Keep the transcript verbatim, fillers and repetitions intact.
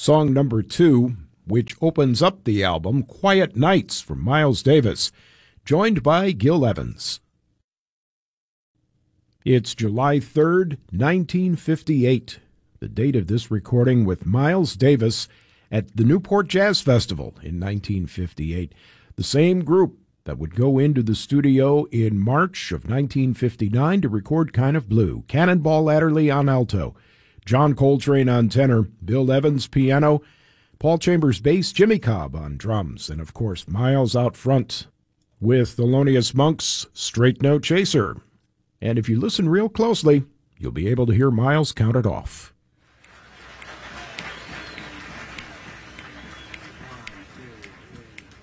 song number two, which opens up the album, Quiet Nights from Miles Davis, joined by Gil Evans. It's July third, nineteen fifty-eight, the date of this recording with Miles Davis at the Newport Jazz Festival in nineteen fifty-eight, the same group that would go into the studio in March of nineteen fifty-nine to record Kind of Blue. Cannonball Adderley on alto, John Coltrane on tenor, Bill Evans piano, Paul Chambers bass, Jimmy Cobb on drums, and of course Miles out front with Thelonious Monk's Straight No Chaser. And if you listen real closely, you'll be able to hear Miles count it off.